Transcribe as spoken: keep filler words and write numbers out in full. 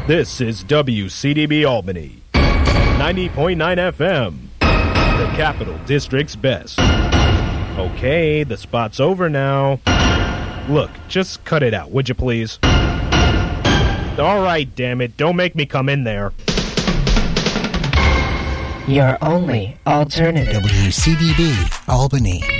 This is W C D B Albany, ninety point nine F M, the Capital District's best. Okay, the spot's over now. Look, just cut it out, would you please? All right, damn it, don't make me come in there. Your only alternative. W C D B Albany.